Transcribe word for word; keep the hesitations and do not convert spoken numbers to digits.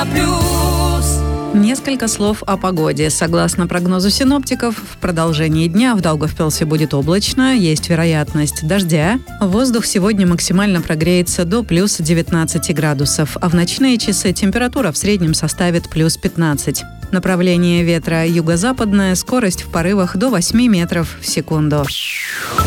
Европа+. Несколько слов о погоде. Согласно прогнозу синоптиков, в продолжении дня в Даугавпилсе будет облачно, есть вероятность дождя. Воздух сегодня максимально прогреется до плюс девятнадцати градусов, а в ночные часы температура в среднем составит плюс пятнадцать. Направление ветра юго-западное, скорость в порывах до восьми метров в секунду.